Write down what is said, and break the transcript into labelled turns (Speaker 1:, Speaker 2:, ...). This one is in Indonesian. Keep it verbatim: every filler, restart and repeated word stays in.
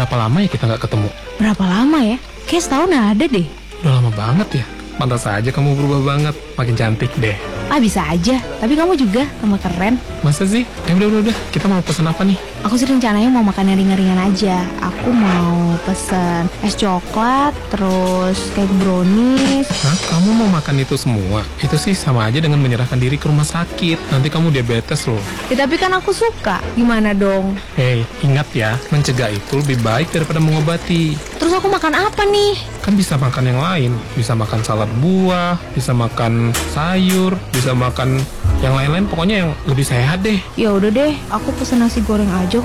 Speaker 1: berapa lama ya kita nggak ketemu?
Speaker 2: Berapa lama ya? Kayak setahun ada deh.
Speaker 1: Udah lama banget ya. Pantas aja kamu berubah banget. Makin cantik deh.
Speaker 2: Ah bisa aja, tapi kamu juga tambah keren.
Speaker 1: Masa sih? Eh udah udah udah. Kita mau pesen apa nih?
Speaker 2: Aku sih rencananya mau makan yang ringan-ringan aja. Aku mau pesen es coklat, terus cake brownies.
Speaker 1: Hah? Kamu mau makan itu semua? Itu sih sama aja dengan menyerahkan diri ke rumah sakit. Nanti kamu diabetes loh.
Speaker 2: Ya, tapi kan aku suka. Gimana dong?
Speaker 1: Hei, ingat ya, mencegah itu lebih baik daripada mengobati.
Speaker 2: Terus aku makan apa nih?
Speaker 1: Kan bisa makan yang lain. Bisa makan salad buah, bisa makan sayur, bisa makan yang lain-lain. Pokoknya yang lebih sehat deh.
Speaker 2: Ya udah deh, aku pesen nasi goreng aja